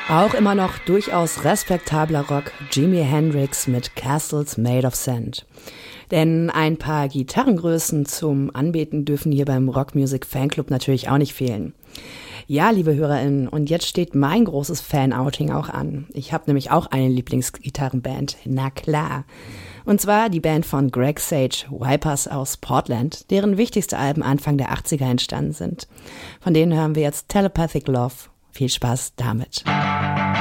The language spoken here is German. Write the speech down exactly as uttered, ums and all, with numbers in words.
Auch immer noch durchaus respektabler Rock, Jimi Hendrix mit Castles Made of Sand. Denn ein paar Gitarrengrößen zum Anbeten dürfen hier beim Rockmusic Fanclub natürlich auch nicht fehlen. Ja, liebe HörerInnen, und jetzt steht mein großes Fan-Outing auch an. Ich habe nämlich auch eine Lieblingsgitarrenband, na klar. Und zwar die Band von Greg Sage, Vipers aus Portland, deren wichtigste Alben Anfang der achtziger entstanden sind. Von denen hören wir jetzt Telepathic Love. Viel Spaß damit.